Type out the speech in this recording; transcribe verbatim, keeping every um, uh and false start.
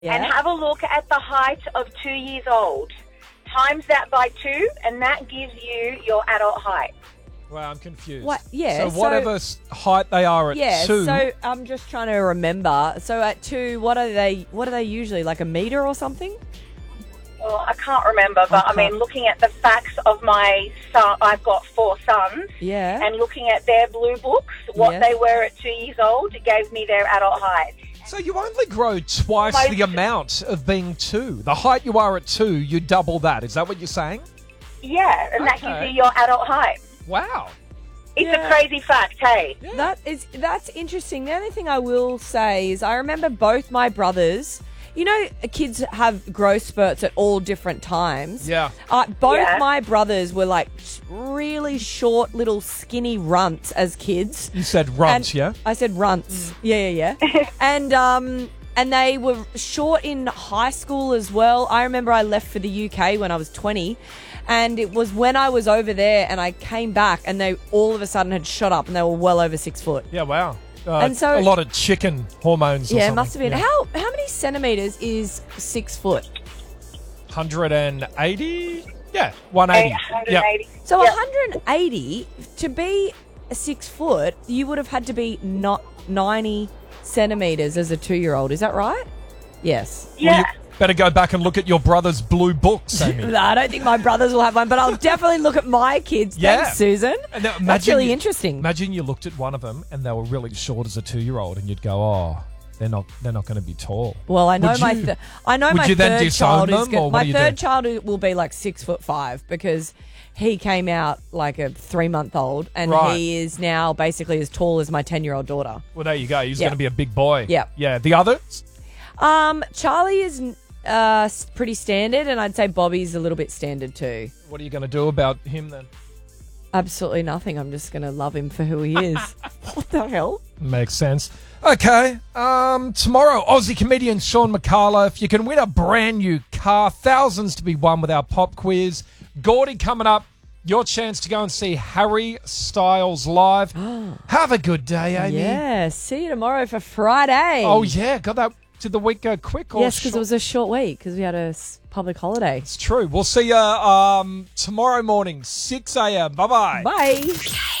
Yeah. and have a look at the height of two years old. Times that by two, and that gives you your adult height. Wow, I'm confused. What? Yeah, So whatever so- s height they are at Yeah, two. so I'm just trying to remember. So at two, what are they? What are they usually? Like a meter or something? Well, I can't remember, but I Okay. mean, looking at the facts of my son, I've got four sons, Yeah. and looking at their blue books, what Yes. they were at two years old, it gave me their adult height. So you only grow twice Most- the amount of being two. The height you are at two, you double that. Is that what you're saying? Yeah, and that Okay. gives you your adult height. Wow. It's Yeah. a crazy fact, hey? That is that's interesting. The only thing I will say is I remember both my brothers. You know, kids have growth spurts at all different times. Yeah. Uh, both Yeah. my brothers were like really short, little skinny runts as kids. You said runt, And yeah? I said runts. Yeah, yeah, yeah. and um, and they were short in high school as well. I remember I left for the U K when I was twenty, and it was when I was over there and I came back, and they all of a sudden had shot up, and they were well over six foot. Yeah, wow. Uh, And so- a lot of chicken hormones or Yeah, it something. must have been. Yeah. How how many centimeters is six foot? one hundred eighty? Yeah, one eighty. Yep. one eighty. So Yep. one hundred eighty to be a six foot, you would have had to be not ninety centimeters as a two year old. Is that right? Yes. Well, Yeah. you better go back and look at your brother's blue books, Amy. I don't think my brothers will have one, but I'll definitely look at my kids. Yeah. Thanks, Susan. And now That's imagine really you- interesting. Imagine you looked at one of them and they were really short as a two-year-old, and you'd go, "Oh, they're not, they're not going to be tall." Well, I know Would my you- th- I know would my you then third disown child is them, or good. what My do you third do? child will be like six foot five because he came out like a three month old, and Right. he is now basically as tall as my ten year old daughter. Well, there you go. He's Yeah. going to be a big boy. Yeah. Yeah. The others? Um, Charlie is uh s- pretty standard, and I'd say Bobby's a little bit standard too. What are you going to do about him then? Absolutely nothing. I'm just going to love him for who he is. What the hell? Makes sense. Okay. Um, tomorrow, Aussie comedian Sean McCullough. You can win a brand new car. Thousands to be won with our pop quiz. Gordy coming up. Your chance to go and see Harry Styles live. Have a good day, Amy. Yeah. See you tomorrow for Friday. Oh, yeah. Got that. Did the week go quick? Or Yes, because short? it was a short week because we had a s- public holiday. It's true. We'll see you um, tomorrow morning, six a.m. Bye-bye. Bye.